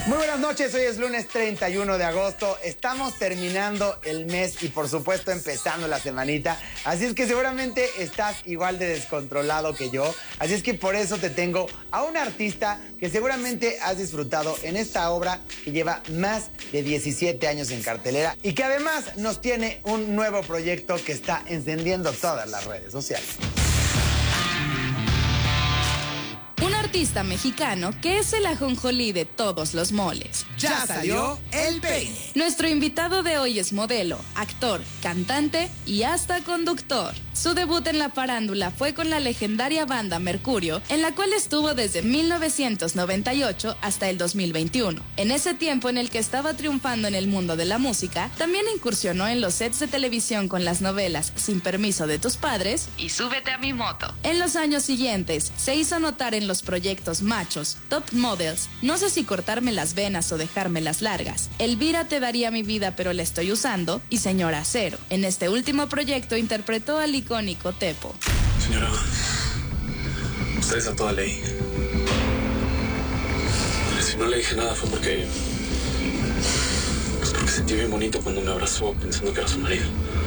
Muy buenas noches, hoy es lunes 31 de agosto, estamos terminando el mes y por supuesto empezando la semanita, así es que seguramente estás igual de descontrolado que yo, así es que por eso te tengo a un artista que seguramente has disfrutado en esta obra que lleva más de 17 años en cartelera y que además nos tiene un nuevo proyecto que está encendiendo todas las redes sociales. Un artista mexicano que es el ajonjolí de todos los moles. Ya salió El Peine. Nuestro invitado de hoy es modelo, actor, cantante y hasta conductor. Su debut en la farándula fue con la legendaria banda Mercurio, en la cual estuvo desde 1998 hasta el 2021. En ese tiempo en el que estaba triunfando en el mundo de la música, también incursionó en los sets de televisión con las novelas Sin permiso de tus padres y Súbete a mi moto. En los años siguientes, se hizo notar en los proyectos Machos, Top Models, No sé si cortarme las venas o dejármelas largas, Elvira te daría mi vida pero la estoy usando y Señora Acero. En este último proyecto interpretó al icónico Tepo. Señora, usted es a toda ley. Si no le dije nada fue porque sentí bien bonito cuando me abrazó pensando que era su marido.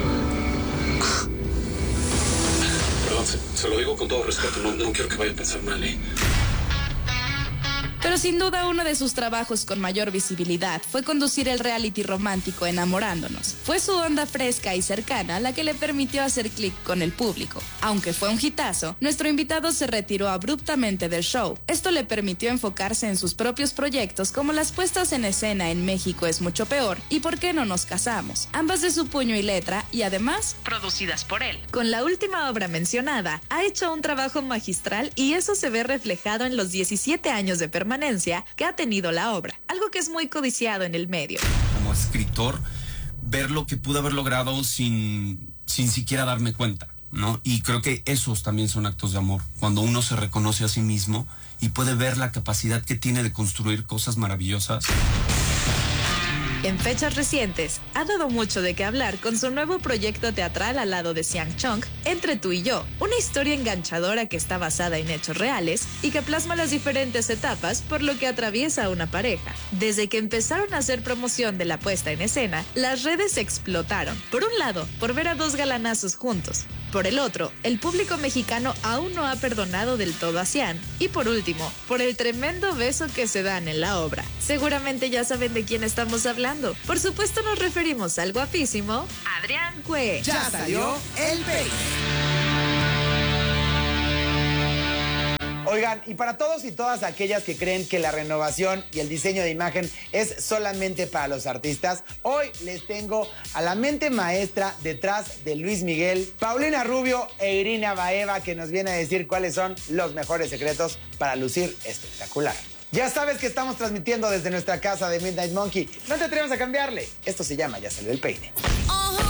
Perdón, se lo digo con todo respeto, no quiero que vaya a pensar mal, Pero sin duda uno de sus trabajos con mayor visibilidad fue conducir el reality romántico Enamorándonos. Fue su onda fresca y cercana la que le permitió hacer clic con el público. Aunque fue un hitazo, nuestro invitado se retiró abruptamente del show. Esto le permitió enfocarse en sus propios proyectos como las puestas en escena en México es mucho peor y ¿Por qué no nos casamos? Ambas de su puño y letra y además producidas por él. Con la última obra mencionada, ha hecho un trabajo magistral y eso se ve reflejado en los 17 años de permanencia que ha tenido la obra, algo que es muy codiciado en el medio. Como escritor, ver lo que pude haber logrado sin siquiera darme cuenta, ¿no? Y creo que esos también son actos de amor, cuando uno se reconoce a sí mismo y puede ver la capacidad que tiene de construir cosas maravillosas. En fechas recientes, ha dado mucho de qué hablar con su nuevo proyecto teatral al lado de Xiang Chong, Entre tú y yo, una historia enganchadora que está basada en hechos reales y que plasma las diferentes etapas por lo que atraviesa una pareja. Desde que empezaron a hacer promoción de la puesta en escena, las redes explotaron. Por un lado, por ver a dos galanazos juntos. Por el otro, el público mexicano aún no ha perdonado del todo a Xian. Y por último, por el tremendo beso que se dan en la obra. Seguramente ya saben de quién estamos hablando. Por supuesto nos referimos al guapísimo Adrián Cue. Ya salió El Peine. Oigan, y para todos y todas aquellas que creen que la renovación y el diseño de imagen es solamente para los artistas, hoy les tengo a la mente maestra detrás de Luis Miguel, Paulina Rubio e Irina Baeva, que nos viene a decir cuáles son los mejores secretos para lucir espectacular. Ya sabes que estamos transmitiendo desde nuestra casa de Midnight Monkey. No te atreves a cambiarle. Esto se llama Ya salió el peine.